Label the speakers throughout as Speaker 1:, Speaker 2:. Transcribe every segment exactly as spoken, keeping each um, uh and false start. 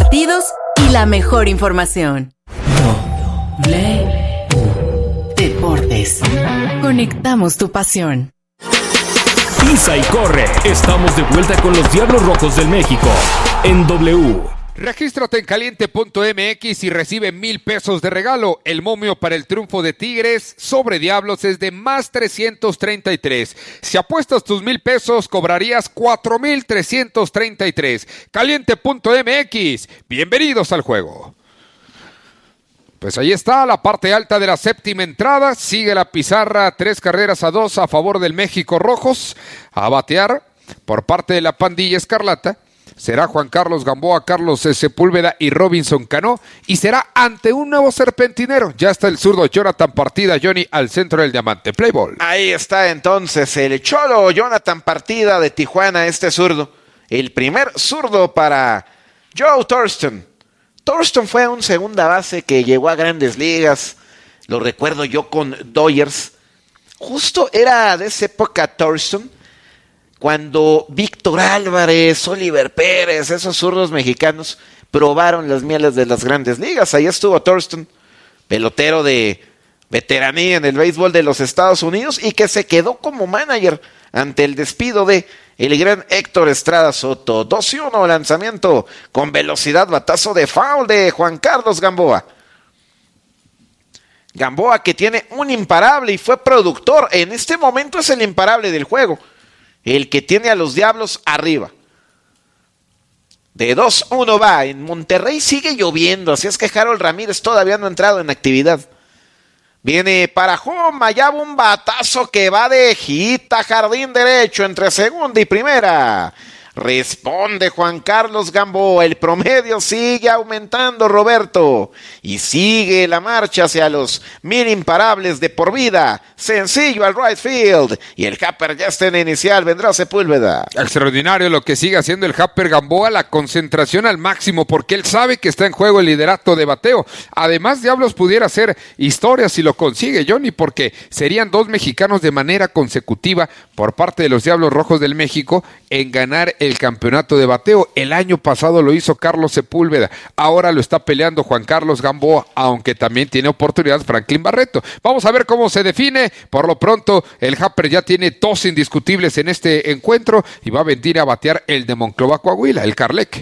Speaker 1: partidos y la mejor información. W Deportes. Conectamos tu pasión.
Speaker 2: Pisa y corre. Estamos de vuelta con los Diablos Rojos del México en W.
Speaker 3: Regístrate en caliente punto m x y recibe mil pesos de regalo. El momio para el triunfo de Tigres sobre Diablos es de más trescientos treinta y tres. Si apuestas tus mil pesos, cobrarías cuatro mil trescientos treinta y tres. caliente punto m x. Bienvenidos al juego. Pues ahí está la parte alta de la séptima entrada. Sigue la pizarra, tres carreras a dos a favor del México Rojos. A batear por parte de la pandilla escarlata será Juan Carlos Gamboa, Carlos Sepúlveda y Robinson Cano, y será ante un nuevo serpentinero. Ya está el zurdo Jonathan Partida, Johnny, al centro del diamante. Play ball.
Speaker 4: Ahí está entonces el cholo Jonathan Partida de Tijuana, este zurdo. El primer zurdo para Joe Thurston. Thurston fue un segunda base que llegó a Grandes Ligas. Lo recuerdo yo con Dodgers. Justo era de esa época Thurston, cuando Víctor Álvarez, Oliver Pérez, esos zurdos mexicanos probaron las mieles de las Grandes Ligas. Ahí estuvo Thurston, pelotero de veteranía en el béisbol de los Estados Unidos y que se quedó como manager ante el despido de el gran Héctor Estrada Soto. dos y uno, lanzamiento con velocidad, batazo de foul de Juan Carlos Gamboa. Gamboa, que tiene un imparable y fue productor. En este momento es el imparable del juego, el que tiene a los Diablos arriba. De dos uno va. En Monterrey sigue lloviendo, así es que Harold Ramírez todavía no ha entrado en actividad. Viene para home, allá va un batazo que va de hita, jardín derecho entre segunda y primera. Responde Juan Carlos Gamboa, el promedio sigue aumentando, Roberto, y sigue la marcha hacia los mil imparables de por vida. Sencillo al right field, y el Happer ya está en inicial, vendrá Sepúlveda.
Speaker 3: Extraordinario lo que sigue haciendo el Happer Gamboa, la concentración al máximo, porque él sabe que está en juego el liderato de bateo. Además, Diablos pudiera hacer historia si lo consigue, Johnny, porque serían dos mexicanos de manera consecutiva por parte de los Diablos Rojos del México en ganar el campeonato de bateo. El año pasado lo hizo Carlos Sepúlveda, ahora lo está peleando Juan Carlos Gamboa, aunque también tiene oportunidad Franklin Barreto. Vamos a ver cómo se define. Por lo pronto, el Happer ya tiene dos indiscutibles en este encuentro y va a venir a batear el de Monclova, Coahuila, el Carleque.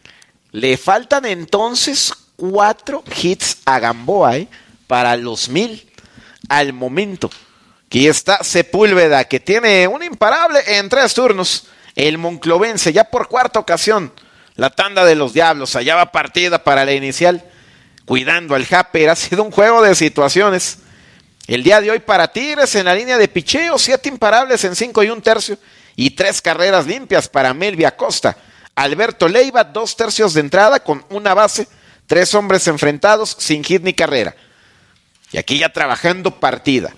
Speaker 4: Le faltan entonces cuatro hits a Gamboa, ¿eh? Para los mil al momento. Aquí está Sepúlveda, que tiene un imparable en tres turnos. El monclovense, ya por cuarta ocasión, la tanda de los Diablos, allá va partida para la inicial, cuidando al Happer. Ha sido un juego de situaciones. El día de hoy para Tigres en la línea de picheo, siete imparables en cinco y un tercio, y tres carreras limpias para Melvia Acosta. Alberto Leiva, dos tercios de entrada con una base, tres hombres enfrentados sin hit ni carrera. Y aquí ya trabajando partida.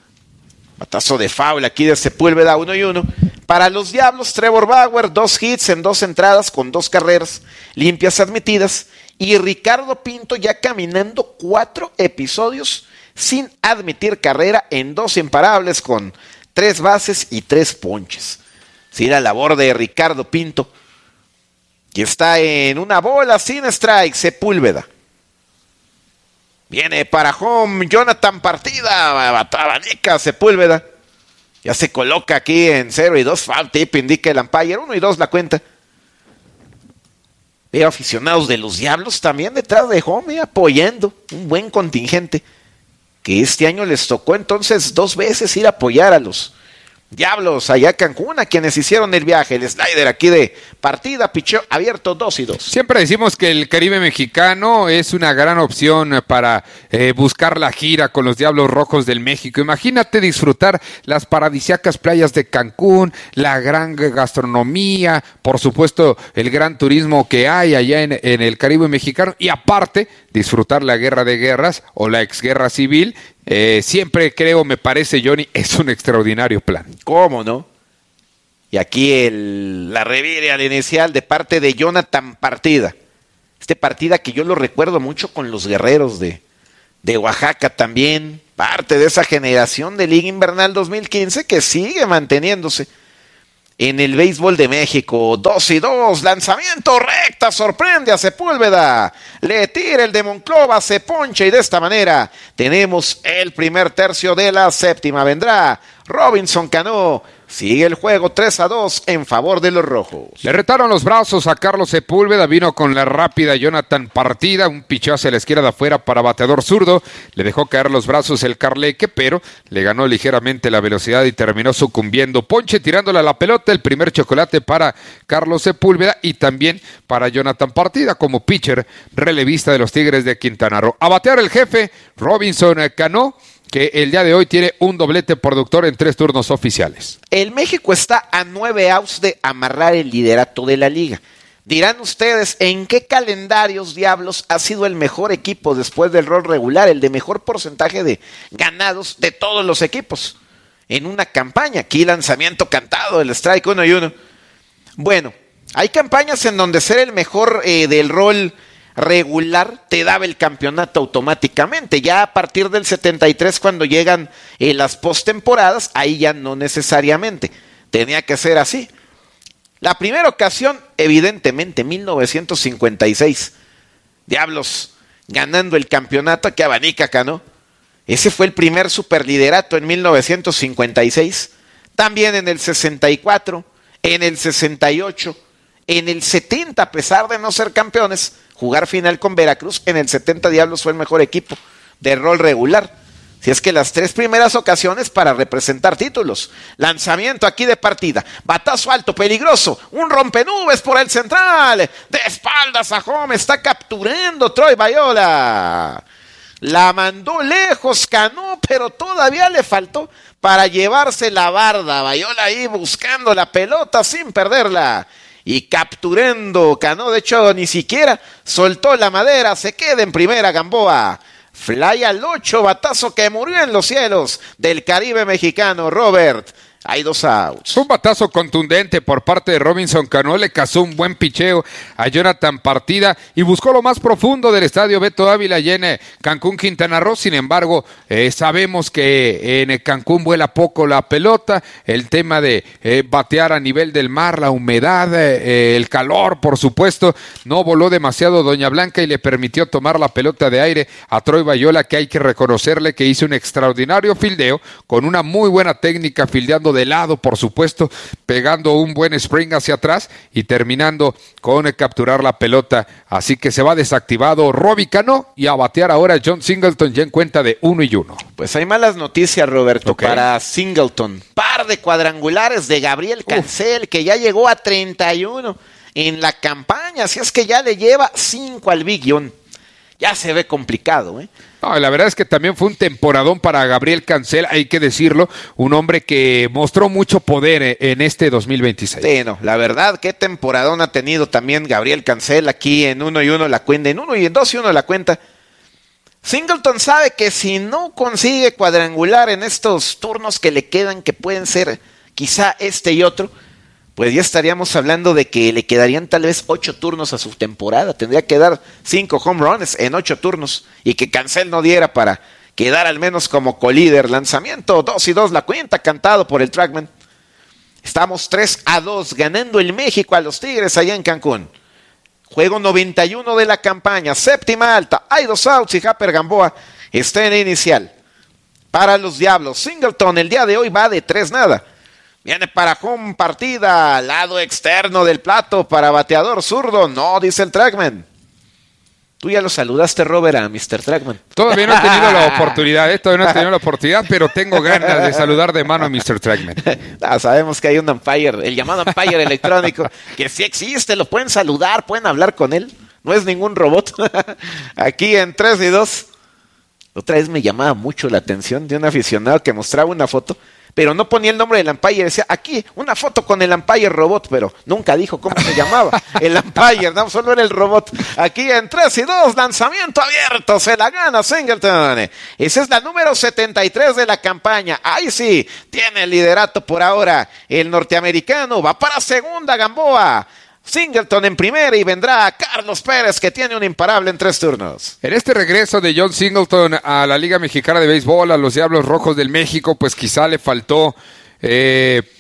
Speaker 4: Batazo de foul aquí de Sepúlveda, uno y uno. Para los Diablos, Trevor Bauer, dos hits en dos entradas con dos carreras limpias admitidas. Y Ricardo Pinto ya caminando cuatro episodios sin admitir carrera en dos imparables con tres bases y tres ponches. Sí, la labor de Ricardo Pinto. Y está en una bola sin strike, Sepúlveda. Viene para home, Jonathan Partida, abanica Sepúlveda. Ya se coloca aquí en cero y dos, foul tip, indica el umpire, uno y dos la cuenta. Veo aficionados de los Diablos también detrás de home, apoyando, un buen contingente, que este año les tocó entonces dos veces ir a apoyar a los Diablos allá a Cancún, a quienes hicieron el viaje. El slider aquí de Partida, picheo abierto, dos y dos.
Speaker 3: Siempre decimos que el Caribe mexicano es una gran opción para eh, buscar la gira con los Diablos Rojos del México. Imagínate disfrutar las paradisíacas playas de Cancún, la gran gastronomía, por supuesto el gran turismo que hay allá en, en el Caribe mexicano, y aparte disfrutar la guerra de guerras o la exguerra civil. Eh, siempre creo, me parece, Johnny, es un extraordinario plan.
Speaker 4: ¿Cómo no? Y aquí el, la revire al inicial de parte de Jonathan Partida. Este Partida que yo lo recuerdo mucho con los Guerreros de, de Oaxaca también. Parte de esa generación de Liga Invernal dos mil quince que sigue manteniéndose en el béisbol de México. Dos y dos, lanzamiento recta, sorprende a Sepúlveda. Le tira el de Monclova, se poncha y de esta manera tenemos el primer tercio de la séptima. Vendrá Robinson Cano. Sigue el juego tres a dos en favor de los rojos.
Speaker 3: Le retaron los brazos a Carlos Sepúlveda, vino con la rápida Jonathan Partida, un picheo hacia la izquierda afuera para bateador zurdo, le dejó caer los brazos el Carleque, pero le ganó ligeramente la velocidad y terminó sucumbiendo. Ponche tirándole a la pelota, el primer chocolate para Carlos Sepúlveda y también para Jonathan Partida como pitcher relevista de los Tigres de Quintana Roo. A batear el jefe, Robinson Cano, que el día de hoy tiene un doblete productor en tres turnos oficiales.
Speaker 4: El México está a nueve outs de amarrar el liderato de la liga. Dirán ustedes, ¿en qué calendarios diablos ha sido el mejor equipo después del rol regular, el de mejor porcentaje de ganados de todos los equipos? En una campaña, aquí lanzamiento cantado, el strike uno y uno. Bueno, hay campañas en donde ser el mejor eh, del rol regular te daba el campeonato automáticamente. Ya a partir del setenta y tres, cuando llegan eh, las postemporadas, ahí ya no necesariamente. Tenía que ser así. La primera ocasión, evidentemente, mil novecientos cincuenta y seis. Diablos, ganando el campeonato que abanica Cano. Ese fue el primer superliderato en mil novecientos cincuenta y seis. También en el sesenta y cuatro, en el sesenta y ocho, en el setenta, a pesar de no ser campeones, jugar final con Veracruz, en el setenta Diablos fue el mejor equipo de rol regular. Si es que las tres primeras ocasiones para representar títulos. Lanzamiento aquí de partida. Batazo alto, peligroso. Un rompenubes por el central. De espaldas a home. Está capturando Troy Bayola. La mandó lejos Cano, pero todavía le faltó para llevarse la barda. Bayola ahí buscando la pelota sin perderla. Y capturando Cano, de hecho ni siquiera soltó la madera, se queda en primera Gamboa. Fly al ocho, batazo que murió en los cielos del Caribe mexicano, Robert. Hay dos outs.
Speaker 3: Un batazo contundente por parte de Robinson Cano, le cazó un buen picheo a Jonathan Partida y buscó lo más profundo del estadio Beto Ávila y en Cancún, Quintana Roo. Sin embargo, eh, sabemos que en Cancún vuela poco la pelota, el tema de eh, batear a nivel del mar, la humedad, eh, el calor, por supuesto, no voló demasiado Doña Blanca y le permitió tomar la pelota de aire a Troy Bayola, que hay que reconocerle que hizo un extraordinario fildeo, con una muy buena técnica fildeando de lado, por supuesto, pegando un buen spring hacia atrás y terminando con capturar la pelota. Así que se va desactivado Robbie Cano y a batear ahora John Singleton ya en cuenta de uno y uno.
Speaker 4: Pues hay malas noticias, Roberto, okay, para Singleton. Par de cuadrangulares de Gabriel Cancel, Uf. que ya llegó a treinta y uno en la campaña, así es que ya le lleva cinco al Big John. Ya se ve complicado, ¿eh?
Speaker 3: No, la verdad es que también fue un temporadón para Gabriel Cancel, hay que decirlo, un hombre que mostró mucho poder en este dos mil veintiséis.
Speaker 4: Sí, no, la verdad, qué temporadón ha tenido también Gabriel Cancel aquí en uno y uno la cuenta, en uno y en dos y uno la cuenta. Singleton sabe que si no consigue cuadrangular en estos turnos que le quedan, que pueden ser quizá este y otro, pues ya estaríamos hablando de que le quedarían tal vez ocho turnos a su temporada. Tendría que dar cinco home runs en ocho turnos y que Cancel no diera para quedar al menos como colíder. Lanzamiento dos y dos, la cuenta, cantado por el Trackman. Estamos tres a dos, ganando el México a los Tigres allá en Cancún. Juego noventa y uno de la campaña, séptima alta, hay dos outs y Japper Gamboa está en inicial. Para los Diablos, Singleton el día de hoy va de tres nada. Viene para home partida, lado externo del plato para bateador zurdo. No, dice el Trackman. Tú ya lo saludaste, Robert, a mister Trackman.
Speaker 3: Todavía no he tenido la oportunidad, ¿eh? Todavía no he tenido la oportunidad, pero tengo ganas de saludar de mano a mister Trackman.
Speaker 4: No, sabemos que hay un umpire, el llamado umpire electrónico, que sí existe, lo pueden saludar, pueden hablar con él. No es ningún robot. Aquí en tres y dos. Otra vez me llamaba mucho la atención de un aficionado que mostraba una foto, pero no ponía el nombre del umpire, decía aquí una foto con el umpire robot, pero nunca dijo cómo se llamaba el umpire, no, solo era el robot. Aquí en tres y dos, lanzamiento abierto, se la gana Singleton. Esa es la número setenta y tres de la campaña. Ahí sí, tiene el liderato por ahora el norteamericano, va para segunda Gamboa. Singleton en primera y vendrá Carlos Pérez, que tiene un imparable en tres turnos.
Speaker 3: En este regreso de John Singleton a la Liga Mexicana de Béisbol, a los Diablos Rojos del México, pues quizá le faltó eh,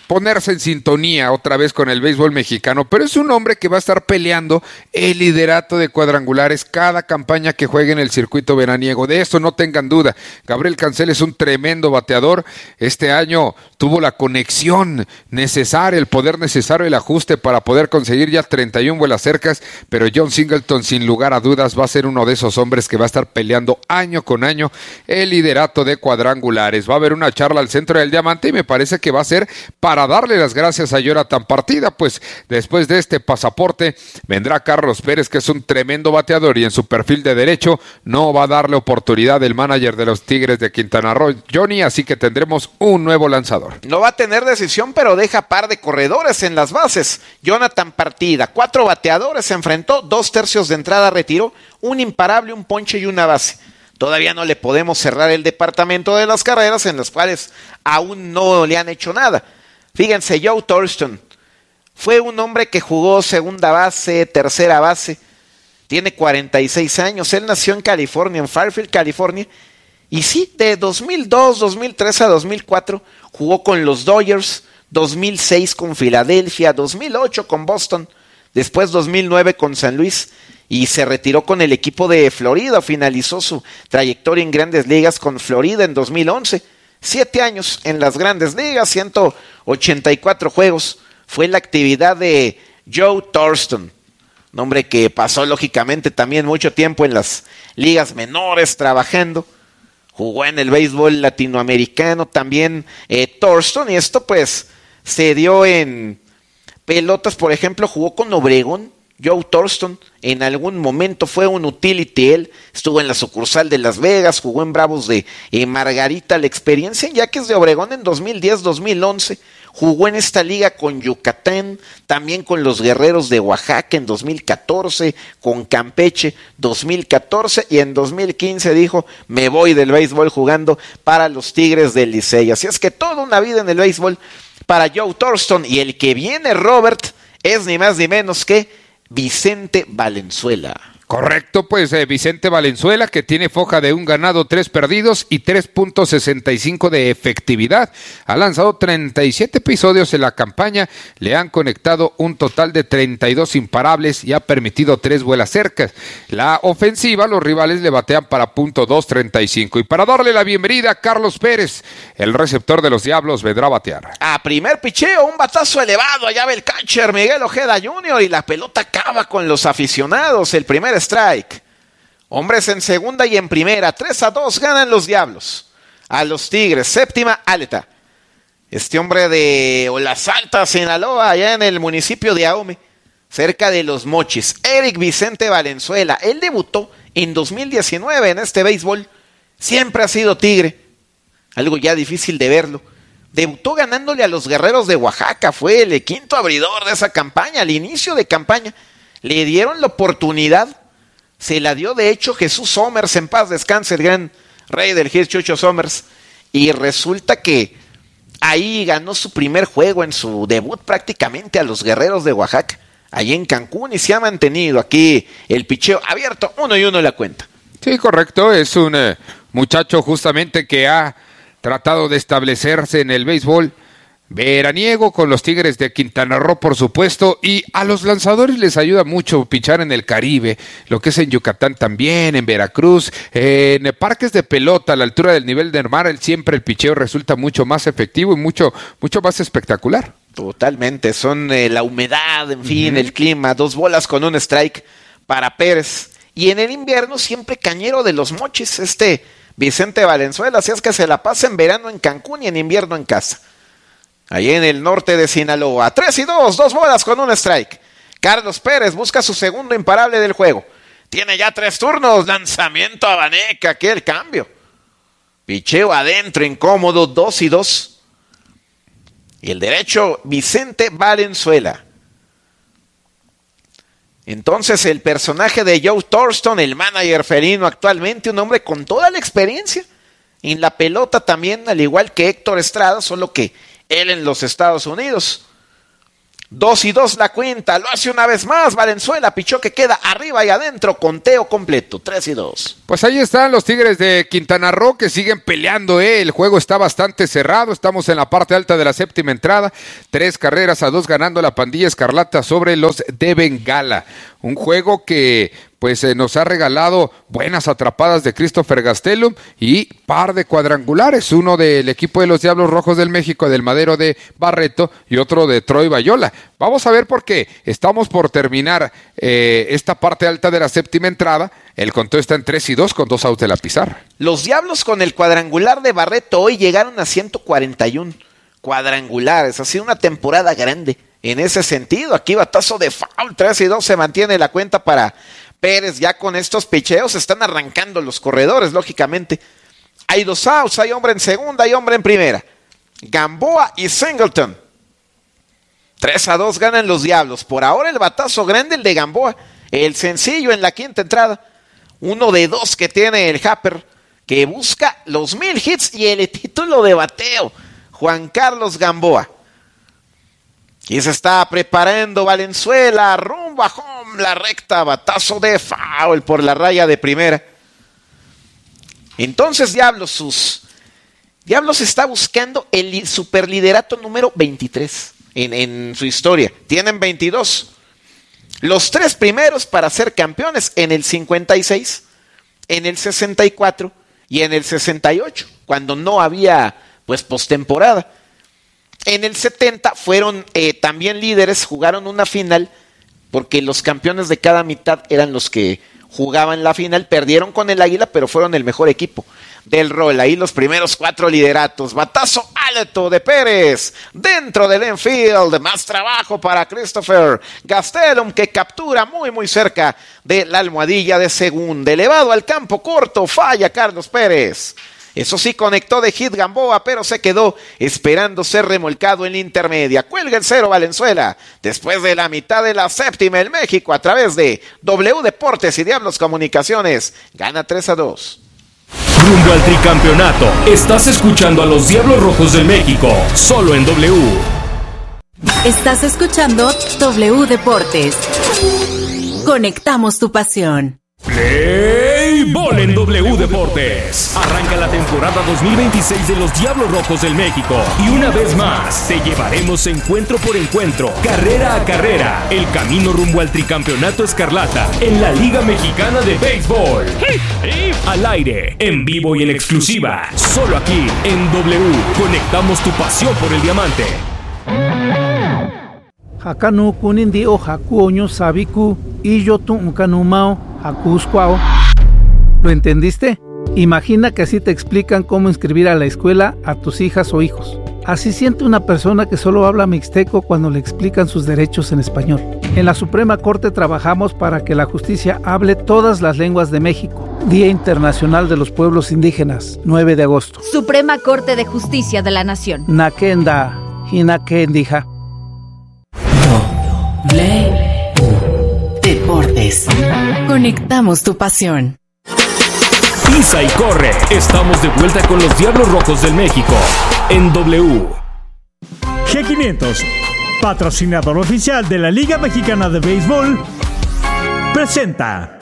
Speaker 3: ponerse en sintonía otra vez con el béisbol mexicano, pero es un hombre que va a estar peleando el liderato de cuadrangulares cada campaña que juegue en el circuito veraniego. De eso no tengan duda. Gabriel Cancel es un tremendo bateador. Este año tuvo la conexión necesaria, el poder necesario, el ajuste para poder conseguir ya treinta y una vuelas cercas, pero John Singleton sin lugar a dudas va a ser uno de esos hombres que va a estar peleando año con año el liderato de cuadrangulares. Va a haber una charla al centro del diamante y me parece que va a ser para para darle las gracias a Jonathan Partida, pues después de este pasaporte vendrá Carlos Pérez, que es un tremendo bateador, y en su perfil de derecho no va a darle oportunidad el manager de los Tigres de Quintana Roo, Johnny, así que tendremos un nuevo lanzador.
Speaker 4: No va a tener decisión, pero deja par de corredores en las bases. Jonathan Partida, cuatro bateadores, se enfrentó, dos tercios de entrada retiró, un imparable, un ponche y una base. Todavía no le podemos cerrar el departamento de las carreras, en las cuales aún no le han hecho nada. Fíjense, Joe Thurston fue un hombre que jugó segunda base, tercera base, tiene cuarenta y seis años, él nació en California, en Fairfield, California, y sí, de dos mil dos, dos mil tres a dos mil cuatro jugó con los Dodgers, dos mil seis con Filadelfia, dos mil ocho con Boston, después dos mil nueve con San Luis, y se retiró con el equipo de Florida, finalizó su trayectoria en Grandes Ligas con Florida en dos mil once, Siete años en las Grandes Ligas, ciento ochenta y cuatro juegos. Fue la actividad de Joe Thurston, un hombre que pasó lógicamente también mucho tiempo en las ligas menores trabajando. Jugó en el béisbol latinoamericano también eh, Thurston, y esto pues se dio en pelotas. Por ejemplo, jugó con Obregón. Joe Thurston en algún momento fue un utility, él estuvo en la sucursal de Las Vegas, jugó en Bravos de eh, Margarita. La experiencia en Yaquis de Obregón en dos mil diez, dos mil once, jugó en esta liga con Yucatán, también con los Guerreros de Oaxaca en dos mil catorce, con Campeche dos mil catorce, y en dos mil quince dijo, me voy del béisbol jugando para los Tigres del Licey. Así es que toda una vida en el béisbol para Joe Thurston, y el que viene, Robert, es ni más ni menos que Vicente Valenzuela.
Speaker 3: Correcto, pues eh, Vicente Valenzuela, que tiene foja de un ganado, tres perdidos y tres punto sesenta y cinco de efectividad. Ha lanzado treinta y siete episodios en la campaña, le han conectado un total de treinta y dos imparables y ha permitido tres vuelas cercas. La ofensiva, los rivales le batean para punto dos treinta y cinco. Y para darle la bienvenida a Carlos Pérez, el receptor de los Diablos, vendrá a batear.
Speaker 4: A primer picheo, un batazo elevado, allá va el catcher Miguel Ojeda junior y la pelota acaba con los aficionados. El primer strike. Hombres en segunda y en primera, tres a dos ganan los Diablos a los Tigres. Séptima alta. Este hombre de Olas Altas, Sinaloa, allá en el municipio de Ahome, cerca de Los Mochis, Eric Vicente Valenzuela. Él debutó en dos mil diecinueve en este béisbol. Siempre ha sido Tigre, algo ya difícil de verlo. Debutó ganándole a los Guerreros de Oaxaca, fue el quinto abridor de esa campaña, al inicio de campaña. Le dieron la oportunidad, se la dio de hecho Jesús Somers, en paz descanse, el gran rey del hit Chucho Somers, y resulta que ahí ganó su primer juego en su debut prácticamente a los Guerreros de Oaxaca, allí en Cancún, y se ha mantenido aquí el picheo abierto, uno y uno la cuenta.
Speaker 3: Sí, correcto, es un eh, muchacho justamente que ha tratado de establecerse en el béisbol veraniego con los Tigres de Quintana Roo, por supuesto, y a los lanzadores les ayuda mucho pichar en el Caribe, lo que es en Yucatán también, en Veracruz, eh, en parques de pelota a la altura del nivel del mar, el, siempre el picheo resulta mucho más efectivo y mucho, mucho más espectacular.
Speaker 4: Totalmente, son eh, la humedad, en fin, uh-huh. el clima, dos bolas con un strike para Pérez, y en el invierno siempre cañero de Los Mochis, este Vicente Valenzuela, así es que se la pasa en verano en Cancún y en invierno en casa. Ahí en el norte de Sinaloa, tres y dos, dos bolas con un strike. Carlos Pérez busca su segundo imparable del juego. Tiene ya tres turnos, lanzamiento a Baneca, aquel cambio. Picheo adentro, incómodo, dos y dos. Y el derecho, Vicente Valenzuela. Entonces el personaje de Joe Thurston, el manager felino actualmente, un hombre con toda la experiencia en la pelota también, al igual que Héctor Estrada, solo que él en los Estados Unidos. Dos y dos la cuenta, lo hace una vez más Valenzuela, pichó que queda arriba y adentro, conteo completo, tres y dos.
Speaker 3: Pues ahí están los Tigres de Quintana Roo que siguen peleando, ¿eh? El juego está bastante cerrado, estamos en la parte alta de la séptima entrada, tres carreras a dos ganando la pandilla escarlata sobre los de Bengala. Un juego que pues eh, nos ha regalado buenas atrapadas de Christopher Gastelum y par de cuadrangulares, uno del equipo de los Diablos Rojos del México, del Madero de Barreto, y otro de Troy Bayola. Vamos a ver por qué estamos por terminar eh, esta parte alta de la séptima entrada. El conteo está en tres y dos con dos outs de la pizarra.
Speaker 4: Los Diablos con el cuadrangular de Barreto hoy llegaron a ciento cuarenta y uno cuadrangulares. Ha sido una temporada grande en ese sentido. Aquí batazo de foul, tres y dos, se mantiene la cuenta para Pérez. Ya con estos picheos están arrancando los corredores, lógicamente. Hay dos outs, hay hombre en segunda, hay hombre en primera. Gamboa y Singleton. tres a dos ganan los Diablos. Por ahora el batazo grande, el de Gamboa. El sencillo en la quinta entrada. Uno de dos que tiene el Happer, que busca los mil hits y el título de bateo. Juan Carlos Gamboa. Y se está preparando Valenzuela, rumbo a home, la recta, batazo de foul por la raya de primera. Entonces Diablos, sus Diablos está buscando el superliderato número veintitrés en, en su historia. Tienen veintidós. Los tres primeros para ser campeones en el cincuenta y seis, en el sesenta y cuatro y en el sesenta y ocho, cuando no había pues postemporada. En el setenta fueron eh, también líderes, jugaron una final, porque los campeones de cada mitad eran los que jugaban la final, perdieron con el Águila, pero fueron el mejor equipo del rol. Ahí los primeros cuatro lideratos. Batazo alto de Pérez dentro del infield, más trabajo para Christopher Gastelum, que captura muy muy cerca de la almohadilla de segunda. Elevado al campo corto, falla Carlos Pérez. Eso sí, conectó de hit Gamboa, pero se quedó esperando ser remolcado en la intermedia. Cuelga el cero Valenzuela. Después de la mitad de la séptima, el México, a través de W Deportes y Diablos Comunicaciones, gana tres a dos.
Speaker 2: Rumbo al tricampeonato. Estás escuchando a los Diablos Rojos del México, solo en W.
Speaker 1: Estás escuchando W Deportes. Conectamos tu pasión.
Speaker 2: Play Ball en W Deportes. Arranca la temporada dos mil veintiséis de los Diablos Rojos del México. Y una vez más, te llevaremos encuentro por encuentro, carrera a carrera, el camino rumbo al tricampeonato escarlata en la Liga Mexicana de Béisbol. Al aire, en vivo y en exclusiva, solo aquí en W. Conectamos tu pasión por el diamante.
Speaker 5: Hakanu kunindi o hakuoño sabiku y yo tu unkanumao hakusquao. ¿Lo entendiste? Imagina que así te explican cómo inscribir a la escuela a tus hijas o hijos. Así siente una persona que solo habla mixteco cuando le explican sus derechos en español. En la Suprema Corte trabajamos para que la justicia hable todas las lenguas de México. Día Internacional de los Pueblos Indígenas, nueve de agosto.
Speaker 6: Suprema Corte de Justicia de la Nación.
Speaker 5: Nakenda, Hinakendija.
Speaker 1: W Deportes. Conectamos tu pasión.
Speaker 2: Pisa y corre. Estamos de vuelta con los Diablos Rojos del México en W.
Speaker 7: G quinientos, patrocinador oficial de la Liga Mexicana de Béisbol, presenta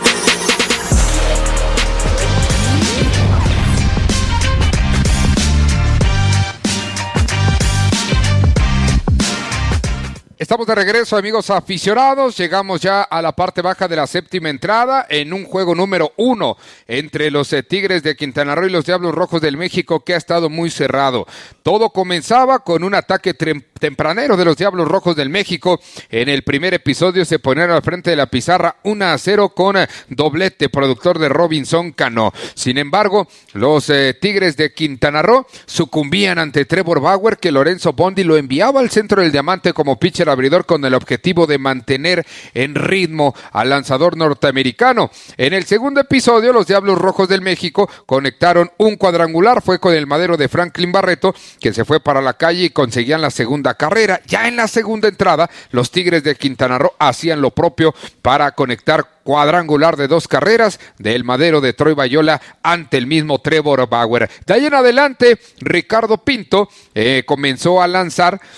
Speaker 3: Estamos de regreso, amigos aficionados. Llegamos ya a la parte baja de la séptima entrada en un juego número uno entre los eh, Tigres de Quintana Roo y los Diablos Rojos del México, que ha estado muy cerrado. Todo comenzaba con un ataque trem- tempranero de los Diablos Rojos del México. En el primer episodio se ponían al frente de la pizarra uno a cero con eh, doblete productor de Robinson Cano. Sin embargo, los eh, Tigres de Quintana Roo sucumbían ante Trevor Bauer, que Lorenzo Bondi lo enviaba al centro del diamante como pitcher abridor con el objetivo de mantener en ritmo al lanzador norteamericano. En el segundo episodio, los Diablos Rojos del México conectaron un cuadrangular, fue con el madero de Franklin Barreto, que se fue para la calle y conseguían la segunda carrera. Ya en la segunda entrada, los Tigres de Quintana Roo hacían lo propio para conectar cuadrangular de dos carreras del madero de Troy Bayola ante el mismo Trevor Bauer. De ahí en adelante, Ricardo Pinto eh, comenzó a lanzar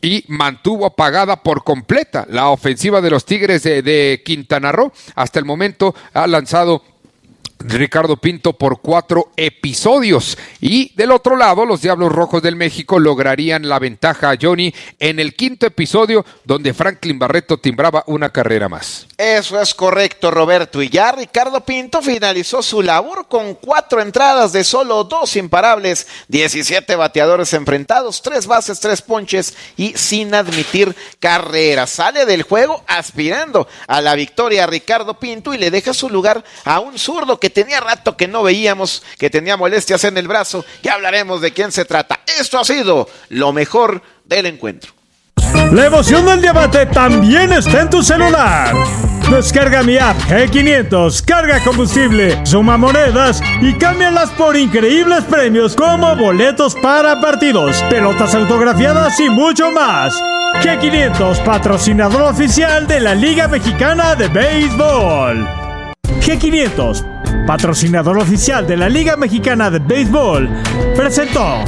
Speaker 3: y mantuvo apagada por completa la ofensiva de los Tigres de, de Quintana Roo. Hasta el momento ha lanzado Ricardo Pinto por cuatro episodios. Y del otro lado, los Diablos Rojos del México lograrían la ventaja a Johnny en el quinto episodio, donde Franklin Barreto timbraba una carrera más.
Speaker 4: Eso es correcto, Roberto. Y ya Ricardo Pinto finalizó su labor con cuatro entradas de solo dos imparables, diecisiete bateadores enfrentados, tres bases, tres ponches y sin admitir carreras. Sale del juego aspirando a la victoria a Ricardo Pinto y le deja su lugar a un zurdo que tenía rato que no veíamos, que tenía molestias en el brazo. Ya hablaremos de quién se trata. Esto ha sido lo mejor del encuentro.
Speaker 7: La emoción del diamante también está en tu celular. Descarga mi app G quinientos, carga combustible, suma monedas y cámbialas por increíbles premios como boletos para partidos, pelotas autografiadas y mucho más. G quinientos, patrocinador oficial de la Liga Mexicana de Béisbol. G quinientos, patrocinador oficial de la Liga Mexicana de Béisbol, presentó.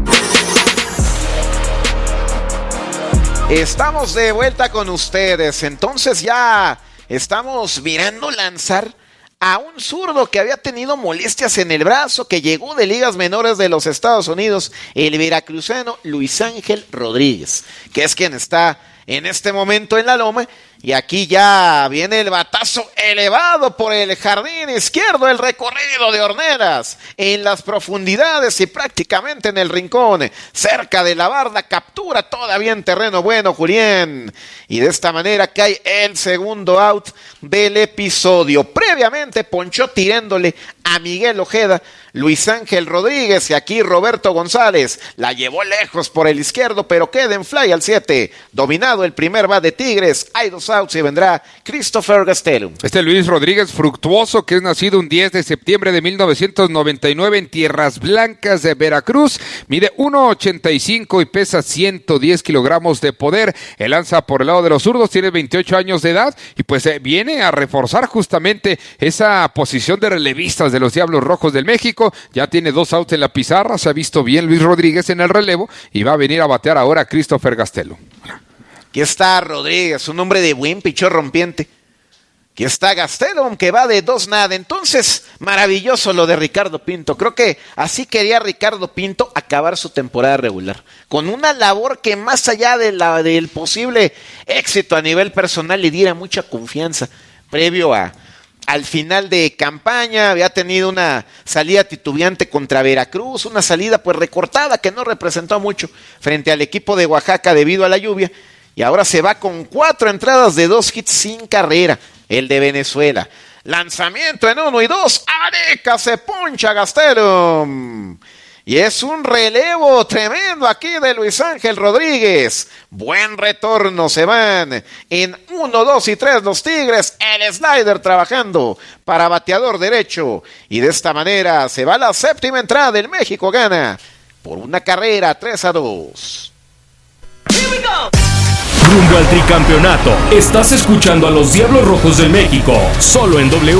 Speaker 4: Estamos de vuelta con ustedes. Entonces ya estamos mirando lanzar a un zurdo que había tenido molestias en el brazo, que llegó de ligas menores de los Estados Unidos, el veracruzano Luis Ángel Rodríguez, que es quien está en este momento en la loma. Y aquí ya viene el batazo elevado por el jardín izquierdo, el recorrido de Horneras, en las profundidades y prácticamente en el rincón, cerca de la barda, captura todavía en terreno bueno Julián. Y de esta manera cae el segundo out del episodio. Previamente ponchó tirándole a Miguel Ojeda, Luis Ángel Rodríguez, y aquí Roberto González la llevó lejos por el izquierdo, pero queda en fly al siete. Dominado el primer bat de Tigres, hay dos outs y vendrá Christopher Gastelum.
Speaker 3: Este Luis Rodríguez Fructuoso, que es nacido un diez de septiembre de mil novecientos noventa y nueve en Tierras Blancas de Veracruz, mide uno ochenta y cinco y pesa ciento diez kilogramos de poder. Él lanza por el lado de los zurdos, tiene veintiocho años de edad y pues eh, viene a reforzar justamente esa posición de relevistas de los Diablos Rojos del México. Ya tiene dos outs en la pizarra, se ha visto bien Luis Rodríguez en el relevo y va a venir a batear ahora Christopher Gastelum.
Speaker 4: Aquí está Rodríguez, un hombre de buen pichón rompiente. Aquí está Gastelum, que va de dos nada. Entonces, maravilloso lo de Ricardo Pinto. Creo que así quería Ricardo Pinto acabar su temporada regular, con una labor que más allá de la, del posible éxito a nivel personal le diera mucha confianza. Previo a al final de campaña había tenido una salida titubeante contra Veracruz, una salida pues recortada que no representó mucho frente al equipo de Oaxaca debido a la lluvia. Y ahora se va con cuatro entradas de dos hits sin carrera, el de Venezuela. Lanzamiento en uno y dos, Areca se poncha Gastelum. Y es un relevo tremendo aquí de Luis Ángel Rodríguez. Buen retorno, se van en uno, dos y tres los Tigres. El slider trabajando para bateador derecho. Y de esta manera se va la séptima entrada. El México gana por una carrera, tres a dos.
Speaker 2: Here we go. Rumbo al tricampeonato. Estás escuchando a los Diablos Rojos del México, solo en W.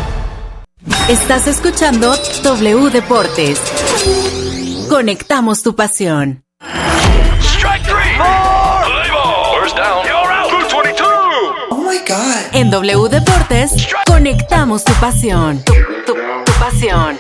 Speaker 1: Estás escuchando W Deportes. Conectamos tu pasión.
Speaker 8: Strike three. First down. You're out. two twenty-two.
Speaker 1: Oh my God. En W Deportes, conectamos tu pasión. Tu, tu, tu pasión.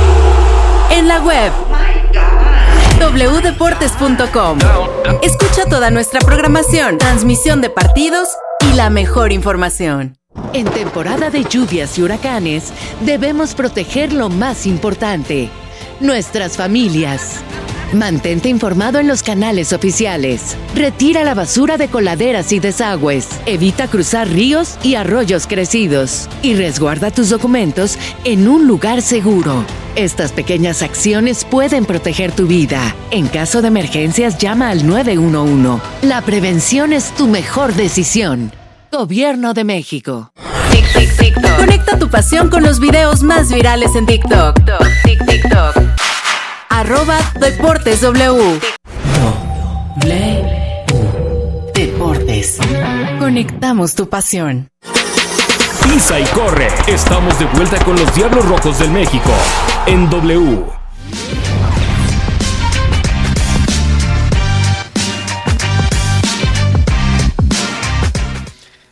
Speaker 1: En la web doble u deportes punto com. Escucha toda nuestra programación, transmisión de partidos y la mejor información.
Speaker 9: En temporada de lluvias y huracanes, debemos proteger lo más importante, nuestras familias. Mantente informado en los canales oficiales. Retira la basura de coladeras y desagües. Evita cruzar ríos y arroyos crecidos. Y resguarda tus documentos en un lugar seguro. Estas pequeñas acciones pueden proteger tu vida. En caso de emergencias, llama al nueve uno uno. La prevención es tu mejor decisión. Gobierno de México.
Speaker 1: Tic, tic, TikTok. Conecta tu pasión con los videos más virales en TikTok. Tic, TikTok. Arroba Deportes W. W Deportes. Conectamos tu pasión.
Speaker 2: Pisa y corre. Estamos de vuelta con los Diablos Rojos del México en W.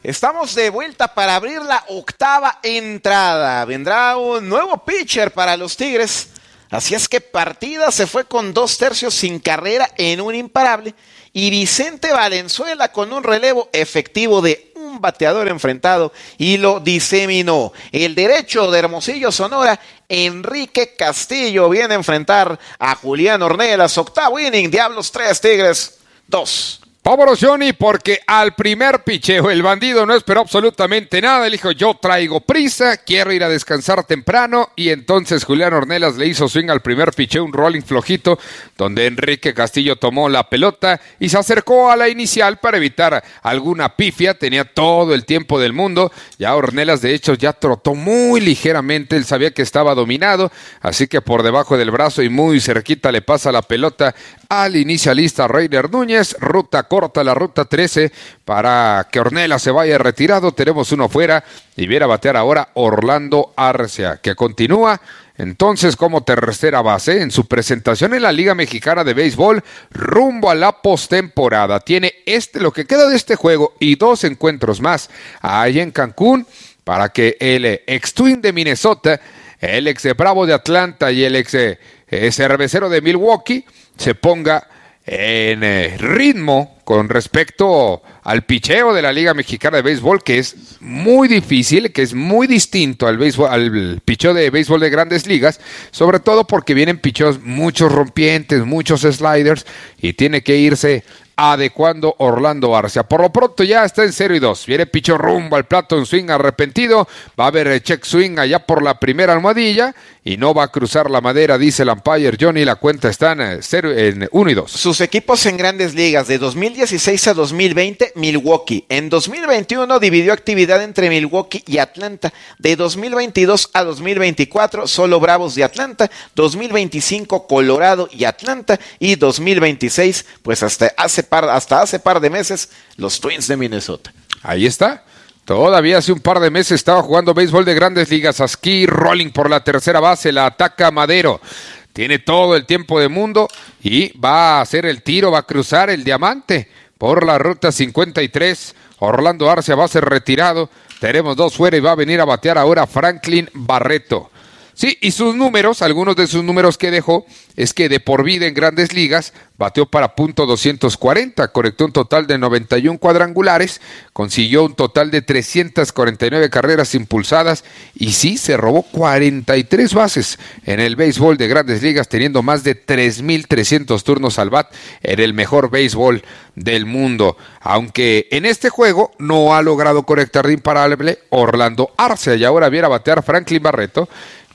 Speaker 4: Estamos de vuelta para abrir la octava entrada. Vendrá un nuevo pitcher para los Tigres. Así es que partida se fue con dos tercios sin carrera en un imparable. Y Vicente Valenzuela con un relevo efectivo de un bateador enfrentado y lo diseminó. El derecho de Hermosillo, Sonora, Enrique Castillo, viene a enfrentar a Julián Ornelas. Octavo inning, Diablos tres, Tigres dos.
Speaker 3: Vámonos, Johnny, porque al primer picheo el bandido no esperó absolutamente nada. Él dijo, yo traigo prisa, quiero ir a descansar temprano. Y entonces Julián Ornelas le hizo swing al primer picheo, un rolling flojito, donde Enrique Castillo tomó la pelota y se acercó a la inicial para evitar alguna pifia. Tenía todo el tiempo del mundo. Ya Ornelas, de hecho, ya trotó muy ligeramente. Él sabía que estaba dominado, así que por debajo del brazo y muy cerquita le pasa la pelota al inicialista Reiner Núñez. Ruta corta, la ruta trece, para que Ornelas se vaya retirado. Tenemos uno fuera y viene a batear ahora Orlando Arcia, que continúa entonces como tercera base en su presentación en la Liga Mexicana de Béisbol rumbo a la postemporada. Tiene este, lo que queda de este juego y dos encuentros más ahí en Cancún para que el ex Twin de Minnesota, el ex Bravo de Atlanta y el ex eh, Cervecero de Milwaukee se ponga en eh, ritmo con respecto al picheo de la Liga Mexicana de Béisbol, que es muy difícil, que es muy distinto al béisbol, al picheo de béisbol de Grandes Ligas, sobre todo porque vienen picheos muchos rompientes, muchos sliders, y tiene que irse adecuando Orlando Arcia. Por lo pronto ya está en cero y dos. Viene picheo rumbo al plato, en swing arrepentido. Va a haber check swing allá por la primera almohadilla y no va a cruzar la madera, dice el umpire Johnny. La cuenta está en cero, en uno y dos.
Speaker 4: Sus equipos en Grandes Ligas de dos mil dieciséis a dos mil veinte, Milwaukee. En dos mil veintiuno dividió actividad entre Milwaukee y Atlanta. De dos mil veintidós a dos mil veinticuatro, solo Bravos de Atlanta. dos mil veinticinco, Colorado y Atlanta. Y dos mil veintiséis, pues hasta hace Par, hasta hace par de meses, los Twins de Minnesota.
Speaker 3: Ahí está. Todavía hace un par de meses estaba jugando béisbol de Grandes Ligas. Aquí rolling por la tercera base, la ataca Madero. Tiene todo el tiempo del mundo y va a hacer el tiro, va a cruzar el diamante por la ruta cincuenta y tres. Orlando Arcia va a ser retirado. Tenemos dos fuera y va a venir a batear ahora Franklin Barreto. Sí, y sus números, algunos de sus números que dejó, es que de por vida en Grandes Ligas bateó para punto doscientos cuarenta, conectó un total de noventa y uno cuadrangulares, consiguió un total de trescientas cuarenta y nueve carreras impulsadas y sí, se robó cuarenta y tres bases en el béisbol de Grandes Ligas, teniendo más de tres mil trescientos turnos al bat en el mejor béisbol del mundo. Aunque en este juego no ha logrado conectar de imparable Orlando Arcia y ahora viene a batear Franklin Barreto.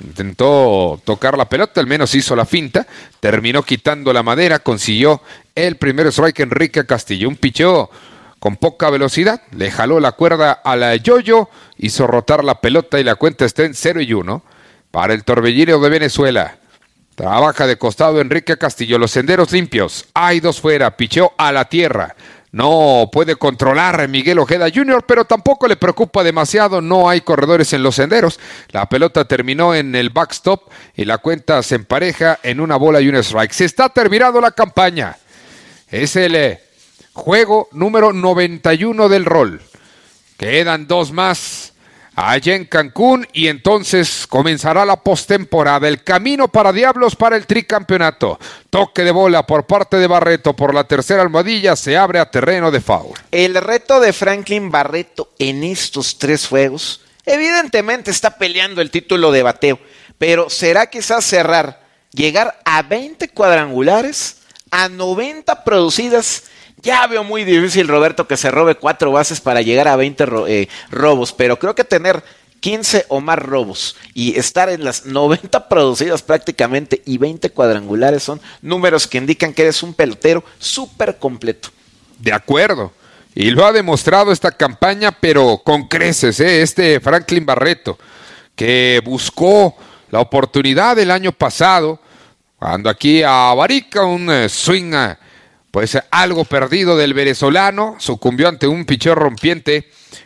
Speaker 3: Intentó tocar la pelota, al menos hizo la finta, terminó quitando la madera, consiguió el primer strike Enrique Castillo, un picheo con poca velocidad, le jaló la cuerda a la Yoyo, hizo rotar la pelota y la cuenta está en cero y uno para el Torbellino de Venezuela. Trabaja de costado Enrique Castillo, los senderos limpios, hay dos fuera, picheo a la tierra. No puede controlar a Miguel Ojeda junior, pero tampoco le preocupa demasiado, no hay corredores en los senderos. La pelota terminó en el backstop y la cuenta se empareja en una bola y un strike. Se está terminando la campaña. Es el eh, juego número noventa y uno del rol. Quedan dos más allá en Cancún y entonces comenzará la postemporada. El camino para Diablos para el tricampeonato. Toque de bola por parte de Barreto por la tercera almohadilla, se abre a terreno de foul.
Speaker 4: El reto de Franklin Barreto en estos tres juegos, evidentemente está peleando el título de bateo, pero será quizás cerrar, llegar a veinte cuadrangulares, a noventa producidas. Ya veo muy difícil, Roberto, que se robe cuatro bases para llegar a veinte ro- eh, robos, pero creo que tener quince o más robos y estar en las noventa producidas prácticamente y veinte cuadrangulares son números que indican que eres un pelotero súper completo.
Speaker 3: De acuerdo, y lo ha demostrado esta campaña, pero con creces, ¿eh? Este Franklin Barreto, que buscó la oportunidad el año pasado, cuando aquí a Barica un eh, swing... Eh, Pues algo perdido del venezolano, sucumbió ante un picheo rompiente